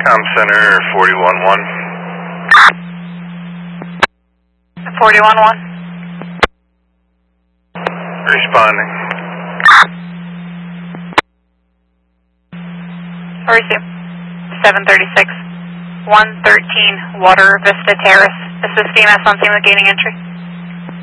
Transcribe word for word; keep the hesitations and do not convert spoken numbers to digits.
Com Center forty-one one. forty-one one. Responding. Receive. seven thirty-six. one thirteen Water Vista Terrace. Assist E M S on scene with gaining entry.